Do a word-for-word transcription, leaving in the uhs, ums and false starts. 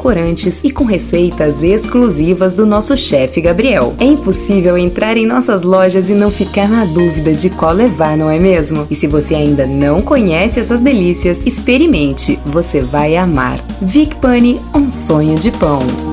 edulcorantes e com receitas exclusivas do nosso chefe Gabriel. É impossível entrar em nossas lojas e não ficar na dúvida de qual levar, não é mesmo? E se você ainda não conhece essas delícias, experimente, você vai amar. Vic Bunny, um sonho de pão.